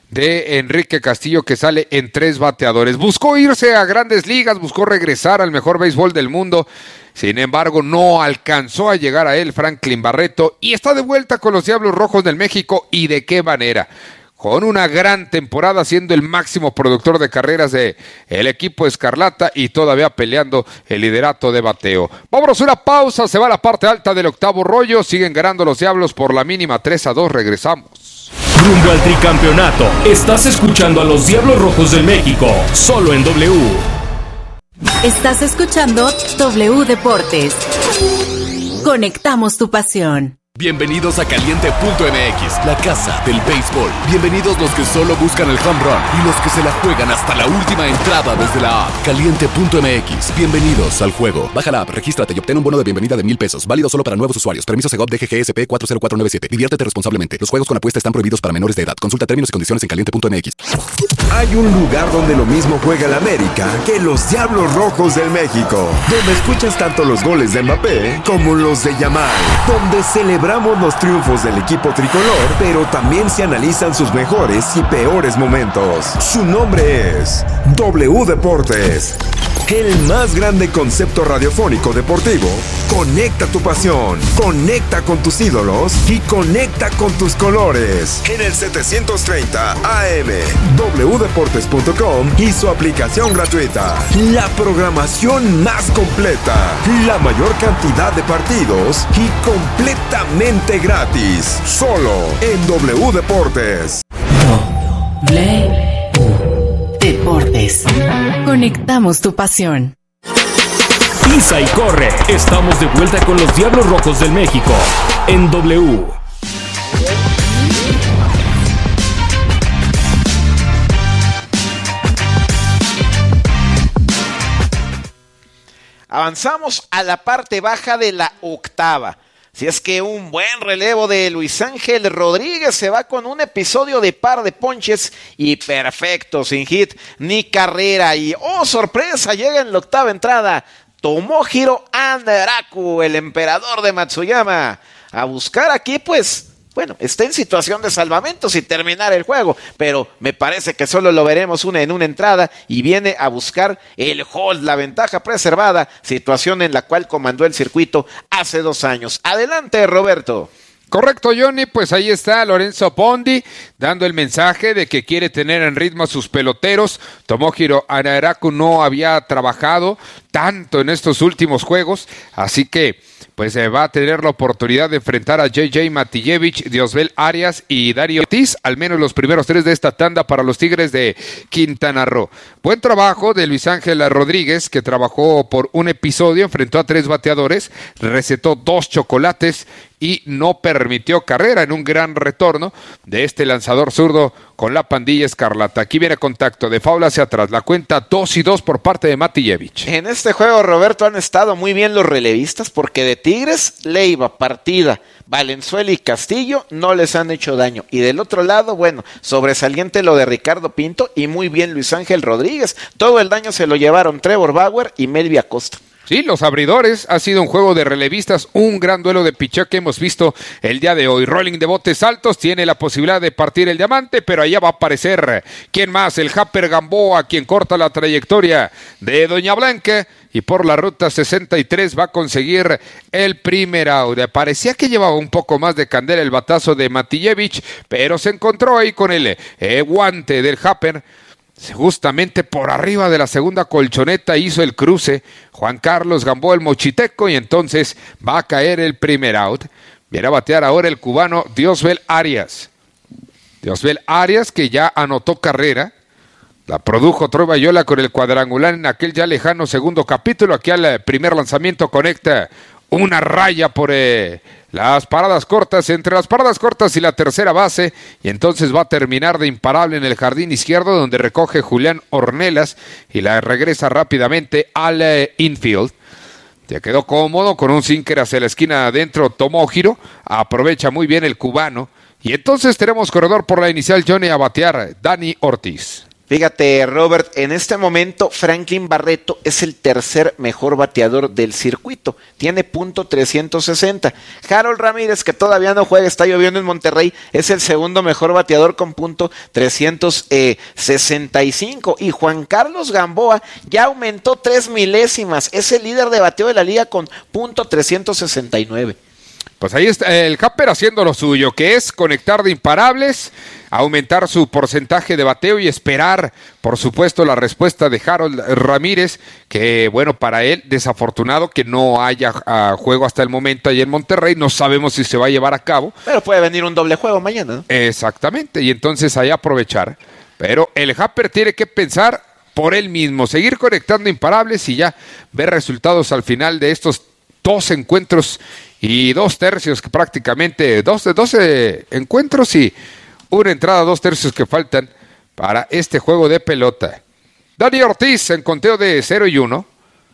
Speaker 3: de Enrique Castillo que sale en tres bateadores. Buscó irse a Grandes Ligas, buscó regresar al mejor béisbol del mundo, sin embargo no alcanzó a llegar a él Franklin Barreto y está de vuelta con los Diablos Rojos del México. ¿Y de qué manera? con una gran temporada, siendo el máximo productor de carreras de el equipo Escarlata y todavía peleando el liderato de bateo. Vámonos a una pausa, se va a la parte alta del octavo rollo, siguen ganando los Diablos por la mínima tres a dos, regresamos.
Speaker 2: Rumbo al tricampeonato, estás escuchando a los Diablos Rojos del México, solo en W.
Speaker 1: Estás escuchando W Deportes. Conectamos tu pasión.
Speaker 10: Bienvenidos a Caliente punto M X, la casa del béisbol. Bienvenidos los que solo buscan el home run y los que se la juegan hasta la última entrada desde la app. Caliente punto M X, bienvenidos al juego. Baja la app, regístrate y obtén un bono de bienvenida de mil pesos. Válido solo para nuevos usuarios. Permiso Segov D G G S P cuatro cero cuatro nueve siete. Diviértete responsablemente. Los juegos con apuesta están prohibidos para menores de edad. Consulta términos y condiciones en Caliente punto M X.
Speaker 11: Hay un lugar donde lo mismo juega el América que los Diablos Rojos del México. Donde escuchas tanto los goles de Mbappé como los de Yamal. Donde celebramos los triunfos del equipo tricolor, pero también se analizan sus mejores y peores momentos. Su nombre es W Deportes. El más grande concepto radiofónico deportivo. Conecta tu pasión, conecta con tus ídolos y conecta con tus colores. En el setecientos treinta A M, w deportes punto com y su aplicación gratuita. La programación más completa, la mayor cantidad de partidos y completamente gratis. Solo en W Deportes.
Speaker 1: W Deportes. Conectamos tu pasión.
Speaker 2: Pisa y corre. Estamos de vuelta con los Diablos Rojos del México en W.
Speaker 4: Avanzamos a la parte baja de la octava. Si es que un buen relevo de Luis Ángel Rodríguez se va con un episodio de par de ponches y perfecto, sin hit ni carrera. Y oh, sorpresa, llega en la octava entrada Tomohiro Andaraku, el emperador de Matsuyama, a buscar aquí pues... Bueno, está en situación de salvamento sin terminar el juego, pero me parece que solo lo veremos una en una entrada y viene a buscar el hold, la ventaja preservada, situación en la cual comandó el circuito hace dos años. Adelante, Roberto.
Speaker 3: Correcto, Johnny, pues ahí está Lorenzo Bondi dando el mensaje de que quiere tener en ritmo a sus peloteros. Tomohiro Andaraku no había trabajado tanto en estos últimos juegos, así que pues se va a tener la oportunidad de enfrentar a J J Matijevich, Diosbel Arias y Darío Ortiz, al menos los primeros tres de esta tanda para los Tigres de Quintana Roo. Buen trabajo de Luis Ángel Rodríguez, que trabajó por un episodio, enfrentó a tres bateadores, recetó dos chocolates y no permitió carrera en un gran retorno de este lanzador zurdo con la pandilla escarlata. Aquí viene contacto de foul hacia atrás, la cuenta dos y dos por parte de Matijevich.
Speaker 4: En este juego, Roberto, han estado muy bien los relevistas porque de Tigres, Leiva, Partida, Valenzuela y Castillo no les han hecho daño. Y del otro lado, bueno, sobresaliente lo de Ricardo Pinto y muy bien Luis Ángel Rodríguez. Todo el daño se lo llevaron Trevor Bauer y Melvin Acosta.
Speaker 3: Sí, los abridores, ha sido un juego de relevistas, un gran duelo de picheo que hemos visto el día de hoy. Rolling de botes altos, tiene la posibilidad de partir el diamante, pero allá va a aparecer, ¿quién más? El Japper Gamboa, quien corta la trayectoria de Doña Blanca y por la ruta sesenta y tres va a conseguir el primer out. Parecía que llevaba un poco más de candela el batazo de Matijevich, pero se encontró ahí con el eh, guante del Japper. Justamente por arriba de la segunda colchoneta hizo el cruce Juan Carlos Gamboa, el mochiteco, y entonces va a caer el primer out. Viene a batear ahora el cubano Diosbel Arias. Diosbel Arias, que ya anotó carrera, la produjo Troy Bayola con el cuadrangular en aquel ya lejano segundo capítulo. Aquí al primer lanzamiento conecta una raya por eh, las paradas cortas, entre las paradas cortas y la tercera base, y entonces va a terminar de imparable en el jardín izquierdo, donde recoge Julián Ornelas y la regresa rápidamente al eh, infield. Ya quedó cómodo con un sinker hacia la esquina adentro Tomohiro, aprovecha muy bien el cubano, y entonces tenemos corredor por la inicial, Johnny, a batear Dani Ortiz.
Speaker 4: Fíjate, Robert, en este momento Franklin Barreto es el tercer mejor bateador del circuito, tiene punto trescientos sesenta. Harold Ramírez, que todavía no juega, está lloviendo en Monterrey, es el segundo mejor bateador con punto trescientos sesenta y cinco. Y Juan Carlos Gamboa ya aumentó tres milésimas, es el líder de bateo de la liga con punto trescientos sesenta y nueve.
Speaker 3: Pues ahí está el Japper haciendo lo suyo, que es conectar de imparables. aumentar su porcentaje de bateo y esperar, por supuesto, la respuesta de Harold Ramírez, que bueno, para él, desafortunado que no haya uh, juego hasta el momento ahí en Monterrey, no sabemos si se va a llevar a cabo.
Speaker 4: Pero puede venir un doble juego mañana, ¿no?
Speaker 3: Exactamente, y entonces ahí aprovechar. Pero el Happer tiene que pensar por él mismo, seguir conectando imparables y ya ver resultados al final de estos dos encuentros y dos tercios que prácticamente, doce, doce encuentros y una entrada, dos tercios que faltan para este juego de pelota. Dani Ortiz en conteo de cero y uno.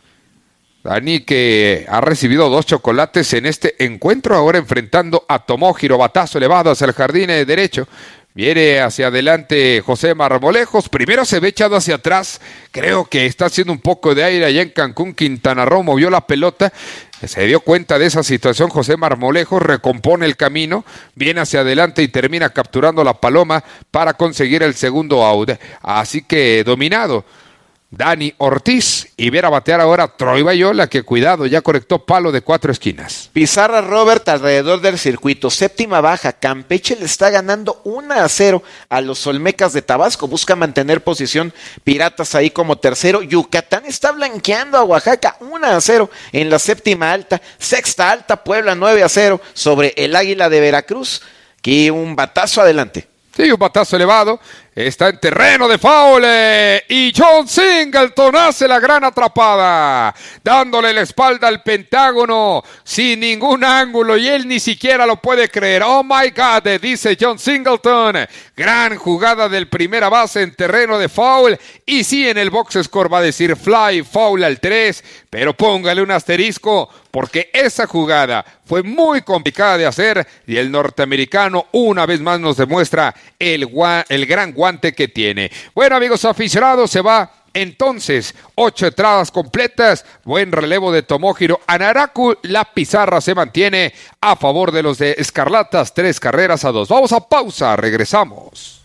Speaker 3: Dani que ha recibido dos chocolates en este encuentro, ahora enfrentando a Tomohiro, batazo elevado hacia el jardín derecho. Viene hacia adelante José Marmolejos, primero se ve echado hacia atrás, creo que está haciendo un poco de aire allá en Cancún. Quintana Roo movió la pelota, se dio cuenta de esa situación José Marmolejos, recompone el camino, viene hacia adelante y termina capturando la paloma para conseguir el segundo out. Así que dominado Dani Ortiz, y viene a batear ahora Troy Bayola, que cuidado, ya conectó palo de cuatro esquinas.
Speaker 4: Pizarra Robert alrededor del circuito, séptima baja, Campeche le está ganando uno a cero a los Olmecas de Tabasco, busca mantener posición Piratas ahí como tercero, Yucatán está blanqueando a Oaxaca uno a cero en la séptima alta, sexta alta, Puebla nueve a cero sobre el Águila de Veracruz, que un batazo adelante.
Speaker 3: Sí, un batazo elevado, está en terreno de foul eh, y John Singleton hace la gran atrapada, dándole la espalda al Pentágono sin ningún ángulo y él ni siquiera lo puede creer. Oh my God, dice John Singleton, gran jugada del primera base en terreno de foul y sí, en el box score va a decir fly, foul al tres, pero póngale un asterisco porque esa jugada fue muy complicada de hacer y el norteamericano una vez más nos demuestra el, gua- el gran guante que tiene. Bueno, amigos aficionados, se va entonces ocho entradas completas, buen relevo de Tomohiro Anaraku, la pizarra se mantiene a favor de los de Escarlatas, tres carreras a dos. Vamos a pausa, regresamos.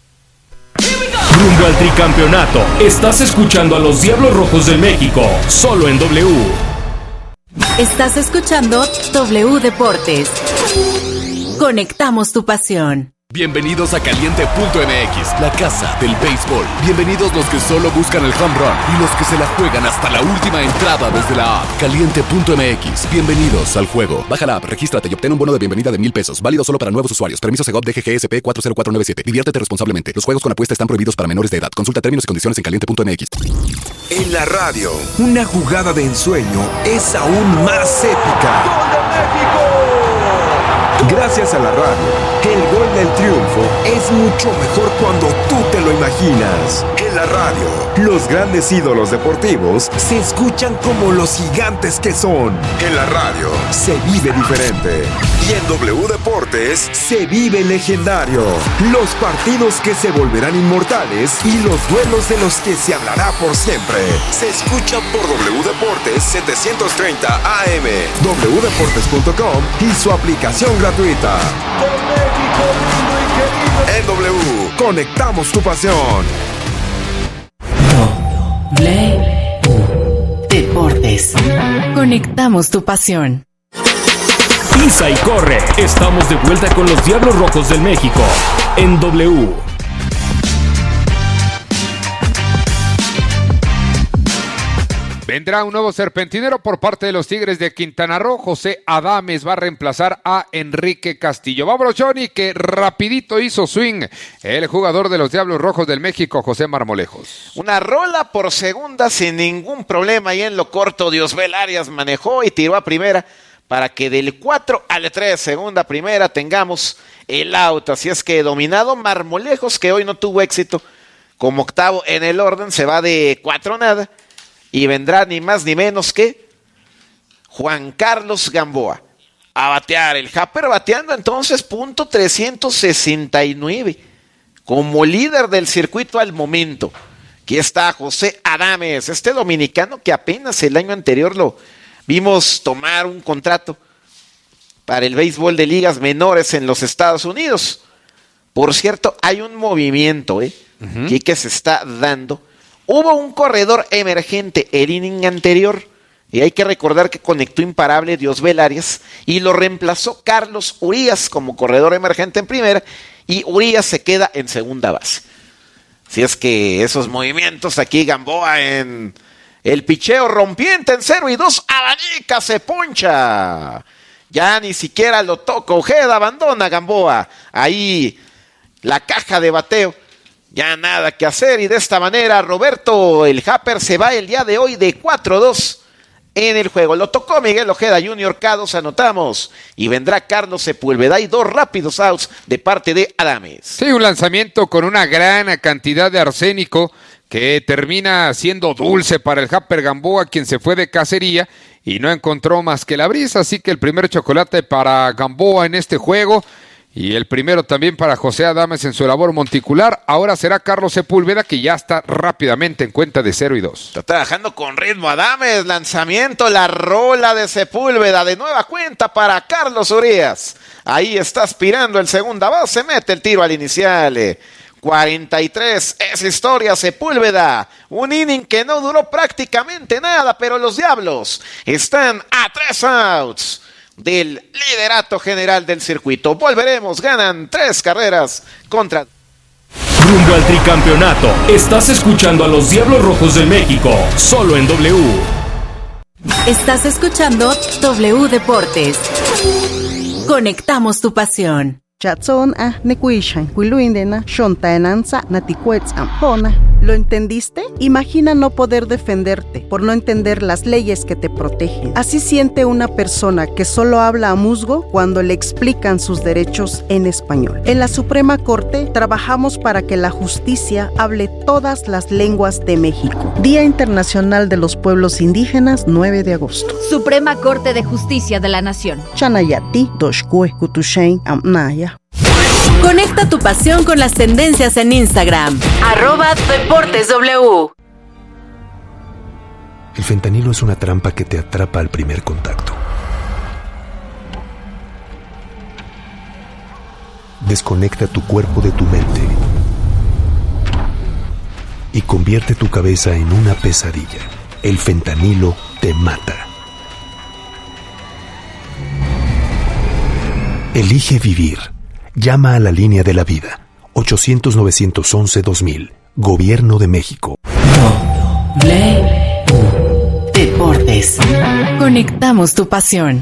Speaker 2: Rumbo al tricampeonato, estás escuchando a los Diablos Rojos del México, solo en W.
Speaker 1: Estás escuchando W Deportes. Conectamos tu pasión.
Speaker 10: Bienvenidos a Caliente punto M X, la casa del béisbol. Bienvenidos los que solo buscan el home run y los que se la juegan hasta la última entrada desde la app. Caliente punto M X, bienvenidos al juego. Baja la app, regístrate y obtén un bono de bienvenida de mil pesos. Válido solo para nuevos usuarios. Permiso Segov D G G S P cuatro cero cuatro nueve siete. Diviértete responsablemente. Los juegos con apuesta están prohibidos para menores de edad. Consulta términos y condiciones en Caliente punto M X.
Speaker 11: En la radio, una jugada de ensueño es aún más épica. ¡Gol de México! Gracias a la radio, el gol del triunfo es mucho mejor cuando tú te lo imaginas. En la radio, los grandes ídolos deportivos se escuchan como los gigantes que son. En la radio, se vive diferente. Y en W Deportes, se vive legendario. Los partidos que se volverán inmortales y los duelos de los que se hablará por siempre. Se escucha por W Deportes setecientos treinta A M, w deportes punto com y su aplicación gratuita. En W, conectamos tu pasión.
Speaker 1: W Deportes. Conectamos tu pasión.
Speaker 2: Pisa y corre. Estamos de vuelta con los Diablos Rojos del México en W.
Speaker 3: Vendrá un nuevo serpentinero por parte de los Tigres de Quintana Roo. José Adames va a reemplazar a Enrique Castillo. Vámonos, Johnny, que rapidito hizo swing el jugador de los Diablos Rojos del México, José Marmolejos.
Speaker 4: Una rola por segunda sin ningún problema y en lo corto Diosbel Arias manejó y tiró a primera para que del cuatro al tres, segunda a primera, tengamos el out. Así es que dominado Marmolejos, que hoy no tuvo éxito como octavo en el orden, se va de cuatro nada. Y vendrá ni más ni menos que Juan Carlos Gamboa a batear. El Happer bateando entonces punto trescientos sesenta y nueve como líder del circuito al momento. Aquí está José Adames, este dominicano que apenas el año anterior lo vimos tomar un contrato para el béisbol de ligas menores en los Estados Unidos. Por cierto, hay un movimiento ¿eh? uh-huh. aquí que se está dando. Hubo un corredor emergente el inning anterior y hay que recordar que conectó imparable Diosbel Arias y lo reemplazó Carlos Urías como corredor emergente en primera y Urias se queda en segunda base. Si es que esos movimientos aquí, Gamboa en el picheo rompiente en cero y dos, abanica, se poncha. Ya ni siquiera lo toca Ojeda, abandona Gamboa. Ahí la caja de bateo. Ya nada que hacer y de esta manera Roberto, el Happer, se va el día de hoy de cuatro dos en el juego. Lo tocó Miguel Ojeda junior, K dos anotamos y vendrá Carlos Sepúlveda y dos rápidos outs de parte de Adames.
Speaker 3: Sí, un lanzamiento con una gran cantidad de arsénico que termina siendo dulce para el Happer Gamboa, quien se fue de cacería y no encontró más que la brisa, así que el primer chocolate para Gamboa en este juego. Y el primero también para José Adames en su labor monticular. Ahora será Carlos Sepúlveda, que ya está rápidamente en cuenta de cero y dos.
Speaker 4: Está trabajando con ritmo Adames. Lanzamiento, la rola de Sepúlveda. De nueva cuenta para Carlos Urias. Ahí está aspirando el segunda base. Mete el tiro al inicial. cuarenta y tres. Es historia Sepúlveda. Un inning que no duró prácticamente nada, pero los Diablos están a tres outs del liderato general del circuito. Volveremos, ganan tres carreras contra...
Speaker 2: Rumbo al tricampeonato. Estás escuchando a los Diablos Rojos del México, solo en W.
Speaker 1: Estás escuchando W Deportes. Conectamos tu pasión.
Speaker 12: ¿Lo entendiste? Imagina no poder defenderte por no entender las leyes que te protegen. Así siente una persona que solo habla a musgo cuando le explican sus derechos en español. En la Suprema Corte trabajamos para que la justicia hable todas las lenguas de México. Día Internacional de los Pueblos Indígenas, nueve de agosto.
Speaker 6: Suprema Corte de Justicia de la Nación.
Speaker 12: Chanayati, Doshkue, Kutushain, Amnaya.
Speaker 1: Conecta tu pasión con las tendencias en Instagram. Arroba Deportes W.
Speaker 13: El fentanilo es una trampa que te atrapa al primer contacto. Desconecta tu cuerpo de tu mente y convierte tu cabeza en una pesadilla. El fentanilo te mata. Elige vivir. Llama a la línea de la vida. ochocientos, novecientos once, dos mil. Gobierno de México.
Speaker 1: W Deportes. Conectamos tu pasión.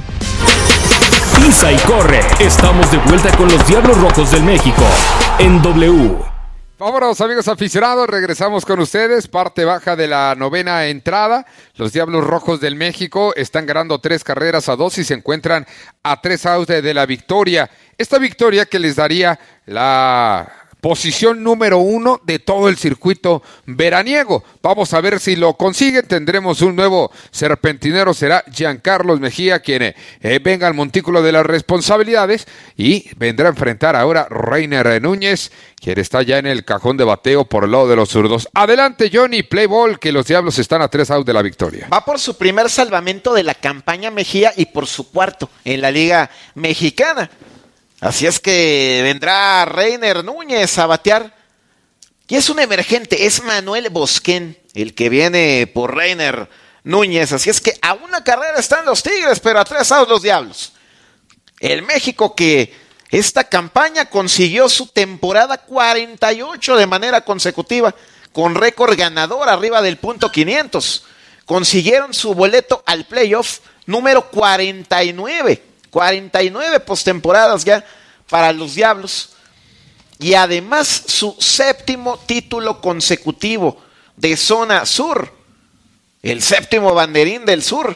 Speaker 2: Pisa y corre. Estamos de vuelta con los Diablos Rojos del México en W.
Speaker 3: Vámonos, amigos aficionados, regresamos con ustedes, parte baja de la novena entrada. Los Diablos Rojos del México están ganando tres carreras a dos y se encuentran a tres outs de, de la victoria. Esta victoria que les daría la posición número uno de todo el circuito veraniego. Vamos a ver si lo consiguen. Tendremos un nuevo serpentinero, será Giancarlos Mejía, quien eh, venga al montículo de las responsabilidades y vendrá a enfrentar ahora Reiner Núñez, quien está ya en el cajón de bateo por el lado de los zurdos. Adelante, Johnny, play ball, que los Diablos están a tres outs de la victoria.
Speaker 4: Va por su primer salvamento de la campaña Mejía y por su cuarto en la Liga Mexicana. Así es que vendrá Reiner Núñez a batear. Y es un emergente, es Manuel Bosquén, el que viene por Reiner Núñez. Así es que a una carrera están los Tigres, pero a tres outs los Diablos. El México que esta campaña consiguió su temporada cuarenta y ocho de manera consecutiva, con récord ganador arriba del punto quinientos. Consiguieron su boleto al playoff número cuarenta y nueve. cuarenta y nueve postemporadas ya para los Diablos. Y además su séptimo título consecutivo de zona sur. El séptimo banderín del sur.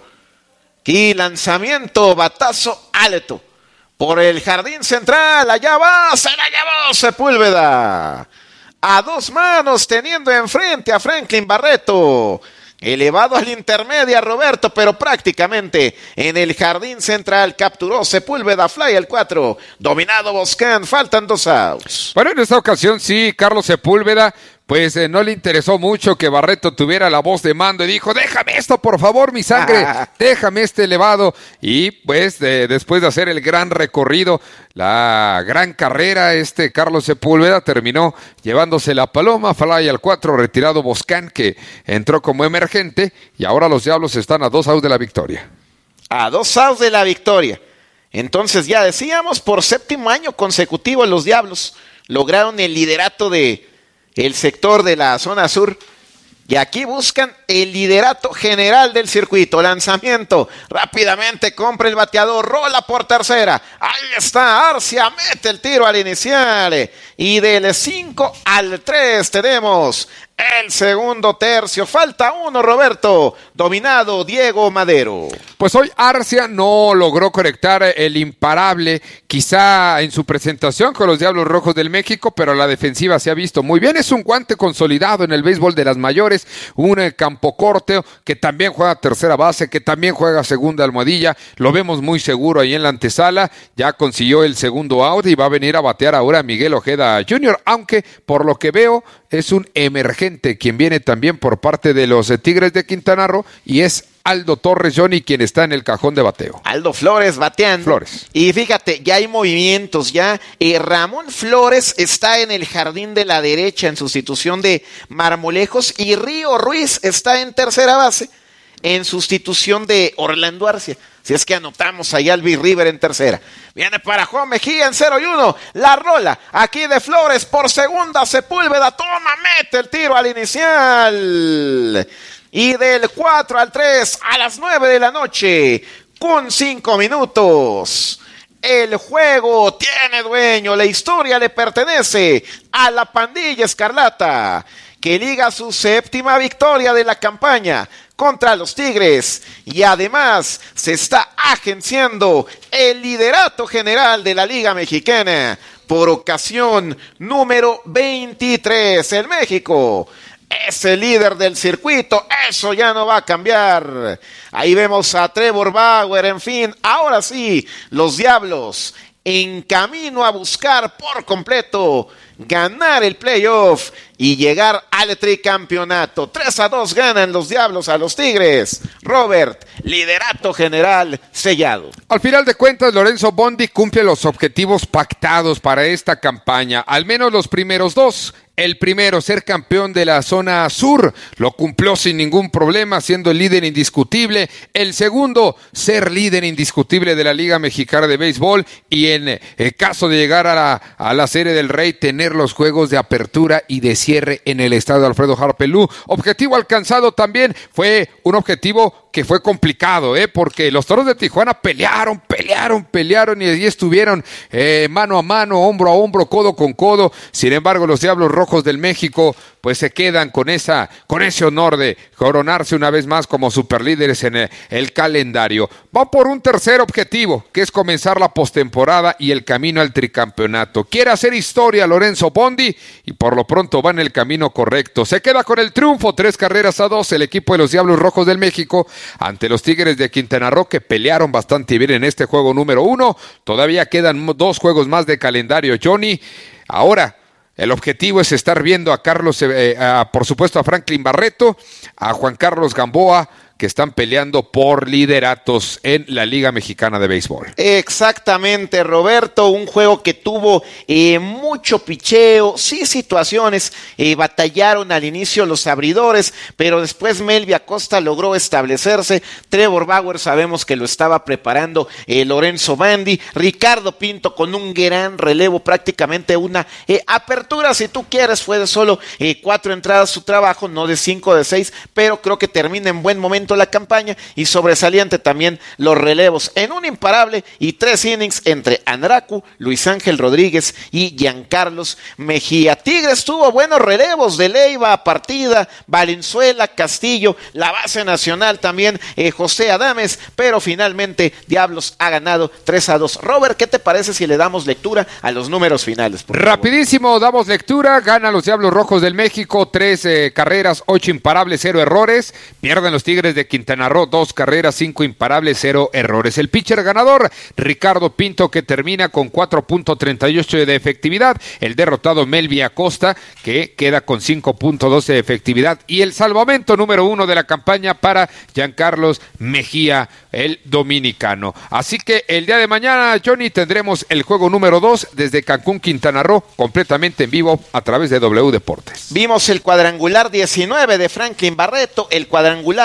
Speaker 4: Y lanzamiento, batazo alto. Por el jardín central, allá va, se la llevó Sepúlveda. A dos manos teniendo enfrente a Franklin Barreto. Elevado al intermedia Roberto, pero prácticamente en el jardín central capturó Sepúlveda, fly al cuatro, dominado Bosquén, faltan dos outs.
Speaker 3: Bueno, en esta ocasión sí, Carlos Sepúlveda, pues eh, no le interesó mucho que Barreto tuviera la voz de mando y dijo, déjame esto por favor, mi sangre, ah. déjame este elevado. Y pues eh, después de hacer el gran recorrido, la gran carrera, este Carlos Sepúlveda terminó llevándose la paloma, fly al cuatro, retirado Bosquén, que entró como emergente, y ahora los Diablos están a dos outs de la victoria.
Speaker 4: A dos outs de la victoria. Entonces ya decíamos, por séptimo año consecutivo los Diablos lograron el liderato de el sector de la zona sur. Y aquí buscan el liderato general del circuito. Lanzamiento. Rápidamente compra el bateador. Rola por tercera. Ahí está Arcia. Mete el tiro al inicial. Y del cinco al tres tenemos el segundo tercio. Falta uno, Roberto. Dominado Diego Madero.
Speaker 3: Pues hoy Arcia no logró conectar el imparable, quizá en su presentación con los Diablos Rojos del México, pero la defensiva se ha visto muy bien. Es un guante consolidado en el béisbol de las mayores, un campo corto que también juega tercera base, que también juega segunda almohadilla. Lo vemos muy seguro ahí en la antesala. Ya consiguió el segundo out y va a venir a batear ahora Miguel Ojeda junior, aunque por lo que veo es un emergente quien viene también por parte de los Tigres de Quintana Roo, y es Aldo Torres, Johnny, quien está en el cajón de bateo.
Speaker 4: Aldo Flores bateando.
Speaker 3: Flores.
Speaker 4: Y fíjate, ya hay movimientos, ya. Eh, Ramón Flores está en el jardín de la derecha en sustitución de Marmolejos, y Río Ruiz está en tercera base en sustitución de Orlando Arcia. Si es que anotamos ahí al B-River en tercera. Viene para Juan Mejía en cero y uno. La rola aquí de Flores por segunda. Sepúlveda toma, mete el tiro al inicial. Y del cuatro al tres a las nueve de la noche, con cinco minutos. El juego tiene dueño. La historia le pertenece a la pandilla escarlata, que liga su séptima victoria de la campaña contra los Tigres, y además se está agenciando el liderato general de la Liga Mexicana por ocasión número veintitrés. El México es el líder del circuito, eso ya no va a cambiar. Ahí vemos a Trevor Bauer, en fin, ahora sí, los Diablos en camino a buscar por completo ganar el playoff y llegar al tricampeonato. tres a dos ganan los Diablos a los Tigres. Robert, liderato general sellado.
Speaker 3: Al final de cuentas, Lorenzo Bondi cumple los objetivos pactados para esta campaña, al menos los primeros dos. El primero, ser campeón de la zona sur, lo cumplió sin ningún problema, siendo el líder indiscutible. El segundo, ser líder indiscutible de la Liga Mexicana de Béisbol, y en el caso de llegar a la, a la Serie del Rey, tener los juegos de apertura y de cierre en el estadio Alfredo Harpelú. Objetivo alcanzado también, fue un objetivo que fue complicado, ¿eh? porque los Toros de Tijuana pelearon, pelearon, pelearon, y allí estuvieron eh, mano a mano, hombro a hombro, codo con codo. Sin embargo, los Diablos Rojos del México pues se quedan con esa con ese honor de coronarse una vez más como superlíderes en el, el calendario. Va por un tercer objetivo, que es comenzar la postemporada y el camino al tricampeonato. Quiere hacer historia Lorenzo Bondi, y por lo pronto va en el camino correcto. Se queda con el triunfo, tres carreras a dos, el equipo de los Diablos Rojos del México ante los Tigres de Quintana Roo, que pelearon bastante bien en este juego número uno. Todavía quedan dos juegos más de calendario, Johnny. Ahora el objetivo es estar viendo a Carlos, eh, a, por supuesto a Franklin Barreto, a Juan Carlos Gamboa, que están peleando por lideratos en la Liga Mexicana de Béisbol.
Speaker 4: Exactamente, Roberto, un juego que tuvo eh, mucho picheo, sí situaciones, eh, batallaron al inicio los abridores, pero después Melvin Acosta logró establecerse. Trevor Bauer sabemos que lo estaba preparando eh, Lorenzo Bondi. Ricardo Pinto con un gran relevo, prácticamente una eh, apertura, si tú quieres, fue de solo eh, cuatro entradas su trabajo, no de cinco, de seis, pero creo que termina en buen momento la campaña, y sobresaliente también los relevos en un imparable y tres innings entre Andracu, Luis Ángel Rodríguez y Giancarlos Mejía. Tigres tuvo buenos relevos de Leiva, Partida, Valenzuela, Castillo, la base nacional también eh, José Adames, pero finalmente Diablos ha ganado tres a dos. Robert, ¿qué te parece si le damos lectura a los números finales?
Speaker 3: Rapidísimo, damos lectura. Ganan los Diablos Rojos del México, tres eh, carreras, ocho imparables, cero errores. Pierden los Tigres de Quintana Roo, dos carreras, cinco imparables, cero errores. El pitcher ganador, Ricardo Pinto, que termina con cuatro punto treinta y ocho de efectividad. El derrotado, Melvin Acosta, que queda con cinco punto doce de efectividad. Y el salvamento número uno de la campaña para Giancarlos Mejía, el dominicano. Así que el día de mañana, Johnny, tendremos el juego número dos desde Cancún, Quintana Roo, completamente en vivo a través de W Deportes.
Speaker 4: Vimos el cuadrangular diecinueve de Franklin Barreto, el cuadrangular once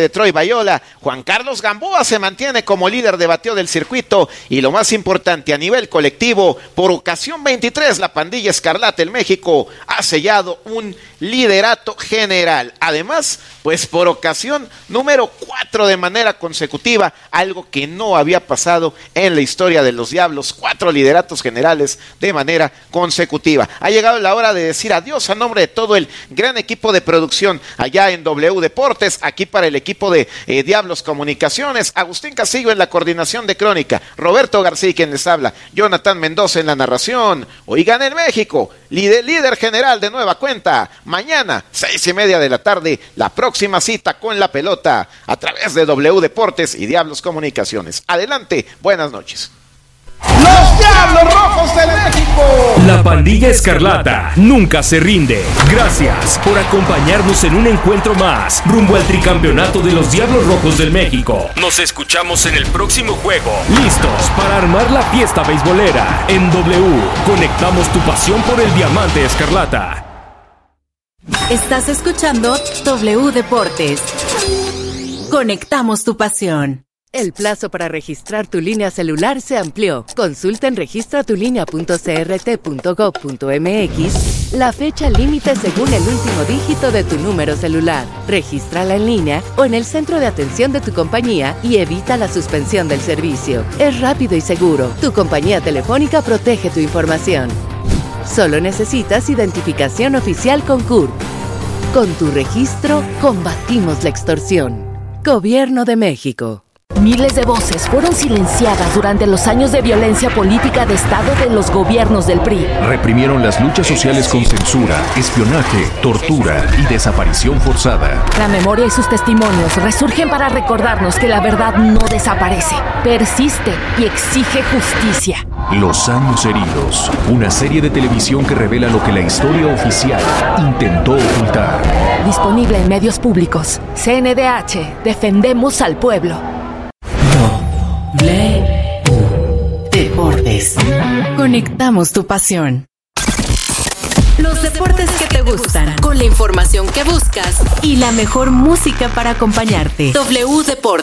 Speaker 4: de Troy Bayola. Juan Carlos Gamboa se mantiene como líder de bateo del circuito y lo más importante a nivel colectivo, por ocasión veintitrés la pandilla Escarlata en México ha sellado un liderato general. Además, pues por ocasión número cuatro de manera consecutiva, algo que no había pasado en la historia de los Diablos, cuatro lideratos generales de manera consecutiva. Ha llegado la hora de decir adiós a nombre de todo el gran equipo de producción allá en W Deportes, aquí para el equipo de eh, Diablos Comunicaciones, Agustín Castillo en la coordinación de crónica, Roberto García quien les habla, Jonathan Mendoza en la narración. Oigan, en México, líder, líder general de nueva cuenta, mañana, seis y media de la tarde, la próxima cita con la pelota a través de W Deportes y Diablos Comunicaciones. Adelante, buenas noches.
Speaker 14: ¡Los Diablos Rojos de México!
Speaker 2: La pandilla Escarlata nunca se rinde. Gracias por acompañarnos en un encuentro más rumbo al tricampeonato de los Diablos Rojos del México. Nos escuchamos en el próximo juego. Listos para armar la fiesta beisbolera. En W, conectamos tu pasión por el diamante Escarlata.
Speaker 1: Estás escuchando W Deportes. Conectamos tu pasión.
Speaker 9: El plazo para registrar tu línea celular se amplió. Consulta en registra tu línea punto c r t punto gov punto m x la fecha límite según el último dígito de tu número celular. Regístrala en línea o en el centro de atención de tu compañía y evita la suspensión del servicio. Es rápido y seguro. Tu compañía telefónica protege tu información. Solo necesitas identificación oficial con C U R P. Con tu registro, combatimos la extorsión. Gobierno de México.
Speaker 15: Miles de voces fueron silenciadas durante los años de violencia política de Estado de los gobiernos del P R I.
Speaker 16: Reprimieron las luchas sociales con censura, espionaje, tortura y desaparición forzada.
Speaker 15: La memoria y sus testimonios resurgen para recordarnos que la verdad no desaparece, persiste y exige justicia.
Speaker 16: Los años heridos, una serie de televisión que revela lo que la historia oficial intentó ocultar.
Speaker 15: Disponible en medios públicos. C N D H, defendemos al pueblo.
Speaker 1: W Deportes. Conectamos tu pasión. Los deportes que te gustan, con la información que buscas y la mejor música para acompañarte. W Deportes.